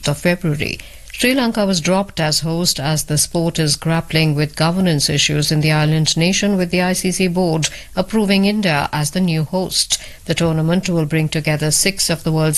of February. Sri Lanka was dropped as host as the sport is grappling with governance issues in the island nation, with the ICC board approving India as the new host. The tournament will bring together 6 of the world's